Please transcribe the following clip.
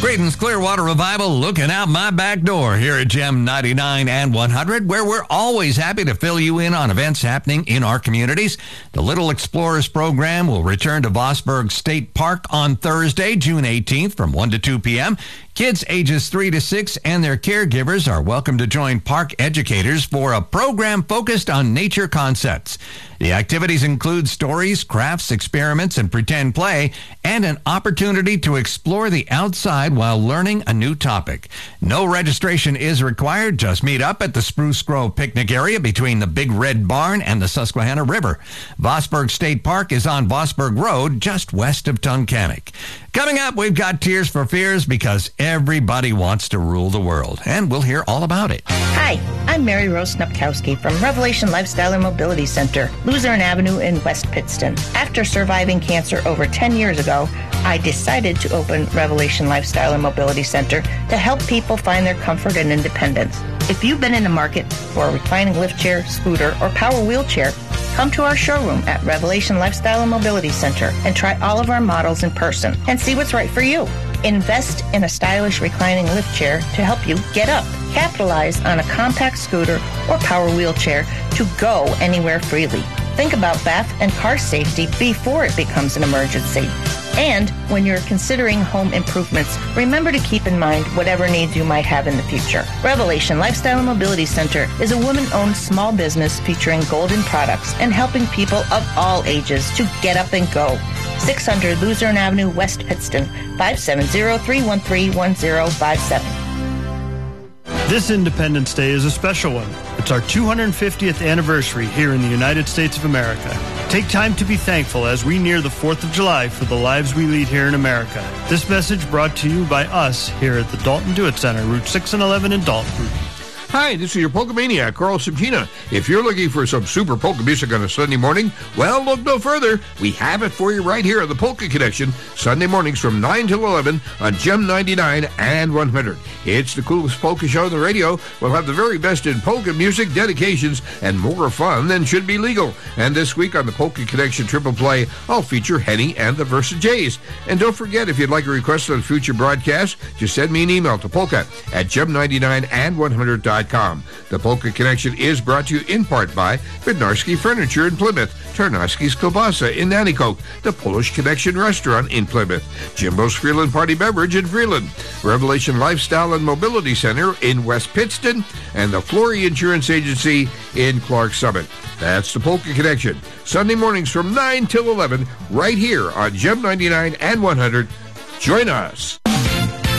Creighton's Clearwater Revival looking out my back door here at Gem 99 and 100, where we're always happy to fill you in on events happening in our communities. The Little Explorers program will return to Vosburgh State Park on Thursday, June 18th from 1 to 2 p.m. Kids ages 3 to 6 and their caregivers are welcome to join park educators for a program focused on nature concepts. The activities include stories, crafts, experiments, and pretend play, and an opportunity to explore the outside while learning a new topic. No registration is required. Just meet up at the Spruce Grove picnic area between the Big Red Barn and the Susquehanna River. Vosburgh State Park is on Vosburgh Road, just west of Tunkhannock. Coming up, we've got Tears for Fears because everybody wants to rule the world, and we'll hear all about it. Hi, I'm Mary Rose Snupkowski from Revelation Lifestyle and Mobility Center, Luzerne Avenue in West Pittston. After surviving cancer over 10 years ago, I decided to open Revelation Lifestyle and Mobility Center to help people find their comfort and independence. If you've been in the market for a reclining lift chair, scooter, or power wheelchair, come to our showroom at Revelation Lifestyle and Mobility Center and try all of our models in person and see what's right for you. Invest in a stylish reclining lift chair to help you get up. Capitalize on a compact scooter or power wheelchair to go anywhere freely. Think about bath and car safety before it becomes an emergency. And when you're considering home improvements, remember to keep in mind whatever needs you might have in the future. Revelation Lifestyle and Mobility Center is a woman-owned small business featuring golden products and helping people of all ages to get up and go. 600 Luzerne Avenue, West Pittston, 570-313-1057. This Independence Day is a special one. It's our 250th anniversary here in the United States of America. Take time to be thankful as we near the 4th of July for the lives we lead here in America. This message brought to you by us here at the Dalton Do-It Center, Route 6 and 11 in Dalton. Hi, this is your polka maniac, Carl Subgina. If you're looking for some super polka music on a Sunday morning, well, look no further. We have it for you right here on the Polka Connection, Sunday mornings from 9 till 11 on Gem 99 and 100. It's the coolest polka show on the radio. We'll have the very best in polka music, dedications, and more fun than should be legal. And this week on the Polka Connection Triple Play, I'll feature Henny and the Versa Jays. And don't forget, if you'd like a request on future broadcasts, just send me an email to polka@gem99and100.com. The Polka Connection is brought to you in part by Bednarski Furniture in Plymouth, Tarnowski's Kielbasa in Nanticoke, the Polish Connection Restaurant in Plymouth, Jimbo's Freeland Party Beverage in Freeland, Revelation Lifestyle and Mobility Center in West Pittston, and the Flory Insurance Agency in Clark Summit. That's the Polka Connection. Sunday mornings from 9 till 11, right here on Gem 99 and 100. Join us.